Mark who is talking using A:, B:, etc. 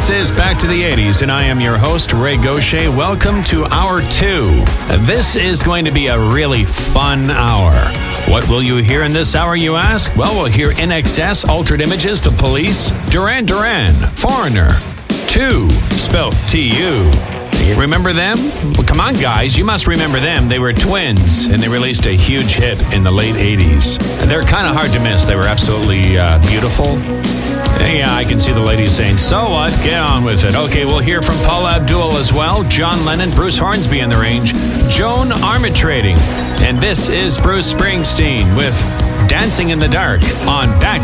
A: This is Back to the 80s, and I am your host, Ray Gaucher. Welcome to Hour 2. This is going to be a really fun hour. What will you hear in this hour, you ask? Well, we'll hear INXS, Altered Images, The Police, Duran Duran, Foreigner, 2, spelled T-U. You remember them? Well, come on, guys. You must remember them. They were twins, and they released a huge hit in the late 80s. And they're kind of hard to miss. They were absolutely beautiful. Yeah, I can see the ladies saying, so what? Get on with it. Okay, we'll hear from Paula Abdul as well, John Lennon, Bruce Hornsby in the range, Joan Armatrading. And this is Bruce Springsteen with Dancing in the Dark on Back